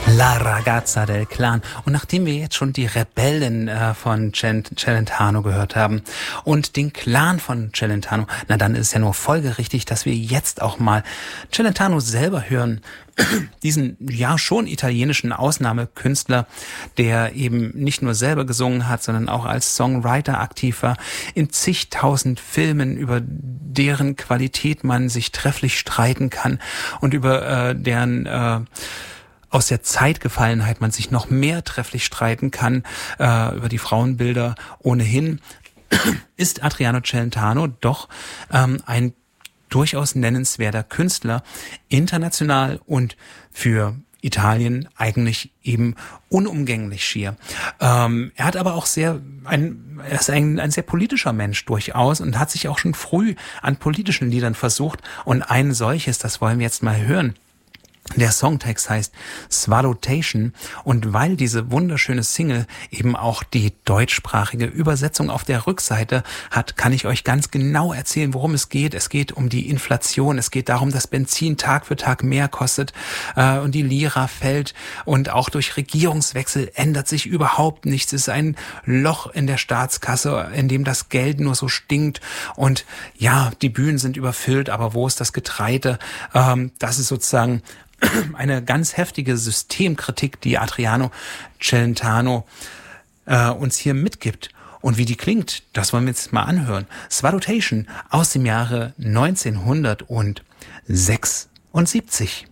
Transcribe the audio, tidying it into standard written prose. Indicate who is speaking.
Speaker 1: La Ragazza del Clan. Und nachdem wir jetzt schon die Rebellen von Celentano gehört haben und den Clan von Celentano, na dann ist es ja nur folgerichtig, dass wir jetzt auch mal Celentano selber hören. Diesen ja schon italienischen Ausnahmekünstler, der eben nicht nur selber gesungen hat, sondern auch als Songwriter aktiv war, in zigtausend Filmen, über deren Qualität man sich trefflich streiten kann und über deren aus der Zeitgefallenheit man sich noch mehr trefflich streiten kann, über die Frauenbilder ohnehin, ist Adriano Celentano doch ein durchaus nennenswerter Künstler, international und für Italien eigentlich eben unumgänglich schier. Er hat aber auch er ist ein sehr politischer Mensch durchaus und hat sich auch schon früh an politischen Liedern versucht. Und ein solches, das wollen wir jetzt mal hören. Der Songtext heißt Swallowtation, und weil diese wunderschöne Single eben auch die deutschsprachige Übersetzung auf der Rückseite hat, kann ich euch ganz genau erzählen, worum es geht. Es geht um die Inflation, es geht darum, dass Benzin Tag für Tag mehr kostet und die Lira fällt, und auch durch Regierungswechsel ändert sich überhaupt nichts. Es ist ein Loch in der Staatskasse, in dem das Geld nur so stinkt, und ja, die Bühnen sind überfüllt, aber wo ist das Getreide? Das ist sozusagen eine ganz heftige Systemkritik, die Adriano Celentano uns hier mitgibt. Und wie die klingt, das wollen wir jetzt mal anhören. Swallowtation aus dem Jahre 1976.